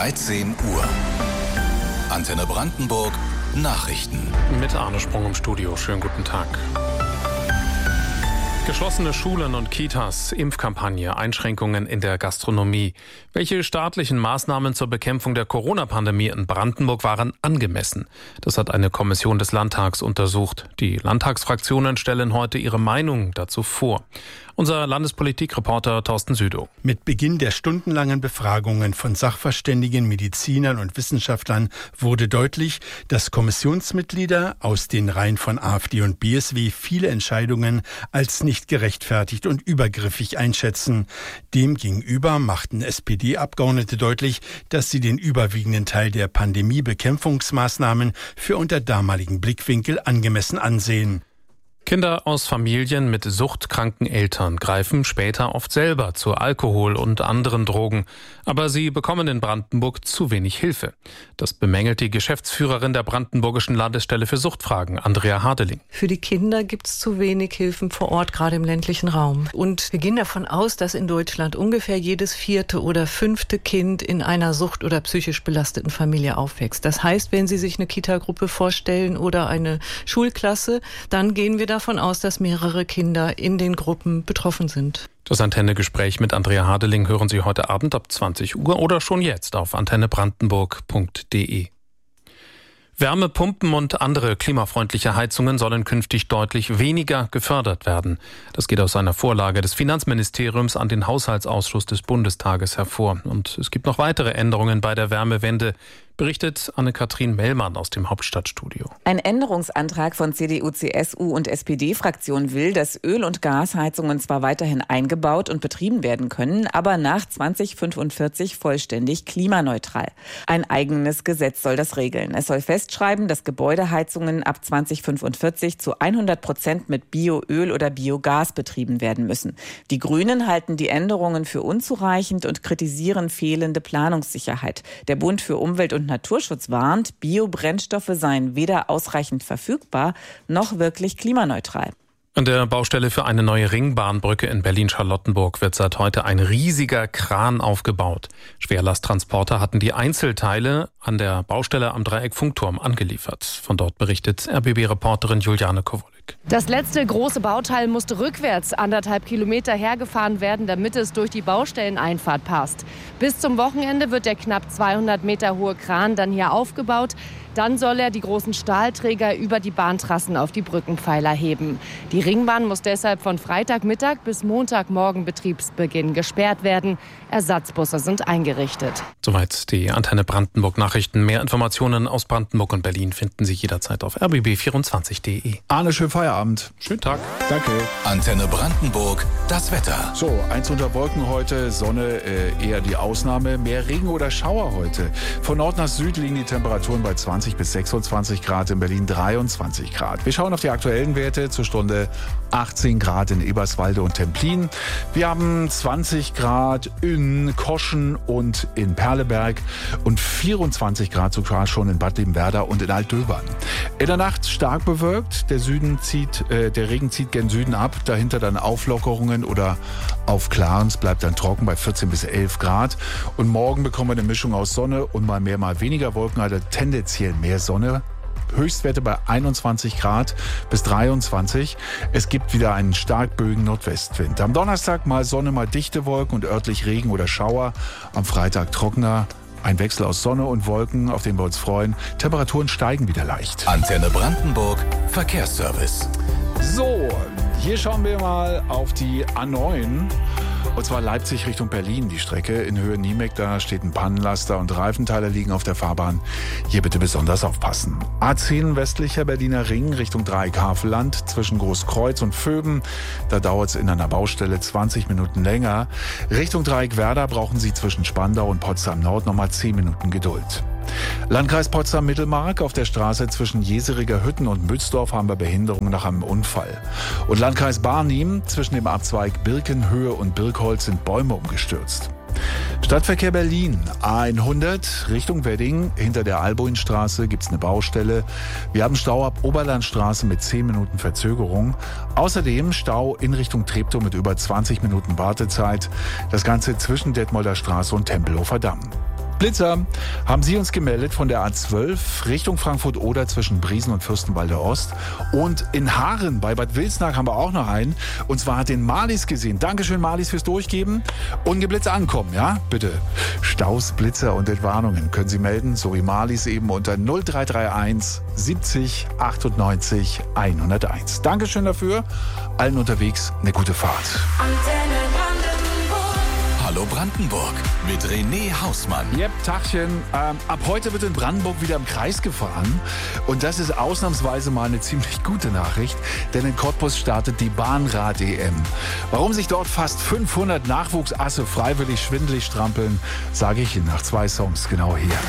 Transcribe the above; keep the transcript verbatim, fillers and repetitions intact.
dreizehn Uhr. Antenne Brandenburg Nachrichten. Mit Arne Sprung im Studio. Schönen guten Tag. Geschlossene Schulen und Kitas, Impfkampagne, Einschränkungen in der Gastronomie. Welche staatlichen Maßnahmen zur Bekämpfung der Corona-Pandemie in Brandenburg waren angemessen? Das hat eine Kommission des Landtags untersucht. Die Landtagsfraktionen stellen heute ihre Meinung dazu vor. Unser Landespolitikreporter Thorsten Südow. Mit Beginn der stundenlangen Befragungen von Sachverständigen, Medizinern und Wissenschaftlern wurde deutlich, dass Kommissionsmitglieder aus den Reihen von AfD und B S W viele Entscheidungen als nicht gerechtfertigt und übergriffig einschätzen. Demgegenüber machten S P D-Abgeordnete deutlich, dass sie den überwiegenden Teil der Pandemiebekämpfungsmaßnahmen für unter damaligen Blickwinkel angemessen ansehen. Kinder aus Familien mit suchtkranken Eltern greifen später oft selber zu Alkohol und anderen Drogen. Aber sie bekommen in Brandenburg zu wenig Hilfe. Das bemängelt die Geschäftsführerin der Brandenburgischen Landesstelle für Suchtfragen, Andrea Hadeling. Für die Kinder gibt es zu wenig Hilfen vor Ort, gerade im ländlichen Raum. Und wir gehen davon aus, dass in Deutschland ungefähr jedes vierte oder fünfte Kind in einer sucht- oder psychisch belasteten Familie aufwächst. Das heißt, wenn Sie sich eine Kita-Gruppe vorstellen oder eine Schulklasse, dann gehen wir davon aus, dass mehrere Kinder in den Gruppen betroffen sind. Das Antenne-Gespräch mit Andrea Hadeling hören Sie heute Abend ab zwanzig Uhr oder schon jetzt auf antenne brandenburg punkt de. Wärmepumpen und andere klimafreundliche Heizungen sollen künftig deutlich weniger gefördert werden. Das geht aus einer Vorlage des Finanzministeriums an den Haushaltsausschuss des Bundestages hervor. Und es gibt noch weitere Änderungen bei der Wärmewende, berichtet Anne-Kathrin Mellmann aus dem Hauptstadtstudio. Ein Änderungsantrag von C D U, C S U und S P D-Fraktion will, dass Öl- und Gasheizungen zwar weiterhin eingebaut und betrieben werden können, aber nach zwanzig fünfundvierzig vollständig klimaneutral. Ein eigenes Gesetz soll das regeln. Es soll festschreiben, dass Gebäudeheizungen ab zwanzig fünfundvierzig zu hundert Prozent mit Bioöl oder Biogas betrieben werden müssen. Die Grünen halten die Änderungen für unzureichend und kritisieren fehlende Planungssicherheit. Der Bund für Umwelt und Naturschutz warnt, Biobrennstoffe seien weder ausreichend verfügbar noch wirklich klimaneutral. An der Baustelle für eine neue Ringbahnbrücke in Berlin-Charlottenburg wird seit heute ein riesiger Kran aufgebaut. Schwerlasttransporter hatten die Einzelteile an der Baustelle am Dreieck-Funkturm angeliefert. Von dort berichtet R B B-Reporterin Juliane Kowolik. Das letzte große Bauteil musste rückwärts anderthalb Kilometer hergefahren werden, damit es durch die Baustelleneinfahrt passt. Bis zum Wochenende wird der knapp zweihundert Meter hohe Kran dann hier aufgebaut. Dann soll er die großen Stahlträger über die Bahntrassen auf die Brückenpfeiler heben. Die Ringbahn muss deshalb von Freitagmittag bis Montagmorgen Betriebsbeginn gesperrt werden. Ersatzbusse sind eingerichtet. Soweit die Antenne Brandenburg Nachrichten. Mehr Informationen aus Brandenburg und Berlin finden Sie jederzeit auf r b b vierundzwanzig punkt de. Arne, schönen Feierabend. Schönen Tag. Danke. Antenne Brandenburg, das Wetter. So, eins unter Wolken heute, Sonne äh, eher die Ausnahme. Mehr Regen oder Schauer heute. Von Nord nach Süd liegen die Temperaturen bei zwanzig bis sechsundzwanzig Grad, in Berlin dreiundzwanzig Grad. Wir schauen auf die aktuellen Werte. Zur Stunde achtzehn Grad in Eberswalde und Templin. Wir haben zwanzig Grad in Koschen und in Perleberg und vierundzwanzig Grad sogar schon in Bad Liebenwerda und in Altdöbern. In der Nacht stark bewölkt. Der Süden zieht, äh, der Regen zieht gen Süden ab. Dahinter dann Auflockerungen oder Aufklaren. Es bleibt dann trocken bei vierzehn bis elf Grad. Und morgen bekommen wir eine Mischung aus Sonne und mal mehr, mal weniger Wolken, also tendenziell mehr Sonne. Höchstwerte bei einundzwanzig Grad bis dreiundzwanzig. Es gibt wieder einen stark böigen Nordwestwind. Am Donnerstag mal Sonne, mal dichte Wolken und örtlich Regen oder Schauer. Am Freitag trockener. Ein Wechsel aus Sonne und Wolken, auf den wir uns freuen. Temperaturen steigen wieder leicht. Antenne Brandenburg, Verkehrsservice. So, hier schauen wir mal auf die A neun. Und zwar Leipzig Richtung Berlin, die Strecke in Höhe Niemek. Da steht ein Pannenlaster und Reifenteile liegen auf der Fahrbahn. Hier bitte besonders aufpassen. A zehn westlicher Berliner Ring Richtung Dreieck-Havelland zwischen Großkreuz und Vöben. Da dauert es in einer Baustelle zwanzig Minuten länger. Richtung Dreieck-Werder brauchen Sie zwischen Spandau und Potsdam Nord nochmal zehn Minuten Geduld. Landkreis Potsdam-Mittelmark, auf der Straße zwischen Jeseriger Hütten und Mützdorf haben wir Behinderung nach einem Unfall. Und Landkreis Barnim, zwischen dem Abzweig Birkenhöhe und Birkholz sind Bäume umgestürzt. Stadtverkehr Berlin, A hundert Richtung Wedding. Hinter der Albuinstraße gibt's eine Baustelle. Wir haben Stau ab Oberlandstraße mit zehn Minuten Verzögerung. Außerdem Stau in Richtung Treptow mit über zwanzig Minuten Wartezeit. Das Ganze zwischen Detmolder Straße und Tempelhofer Damm. Blitzer haben Sie uns gemeldet von der A zwölf Richtung Frankfurt-Oder zwischen Briesen und Fürstenwalde Ost. Und in Haaren bei Bad Wilsnack haben wir auch noch einen. Und zwar hat den Marlies gesehen. Dankeschön, Marlies, fürs Durchgeben. Ungeblitzt ankommen, ja? Bitte. Staus, Blitzer und Entwarnungen können Sie melden, so wie Marlies eben unter null drei drei eins siebzig achtundneunzig hunderteins. Dankeschön dafür. Allen unterwegs eine gute Fahrt. Antenne Brandenburg. Hallo Brandenburg mit René Hausmann. Yep, Tachchen. Ähm, ab heute wird in Brandenburg wieder im Kreis gefahren. Und das ist ausnahmsweise mal eine ziemlich gute Nachricht, denn in Cottbus startet die Bahnrad-E M. Warum sich dort fast fünfhundert Nachwuchsasse freiwillig schwindelig strampeln, sage ich Ihnen nach zwei Songs genau hier.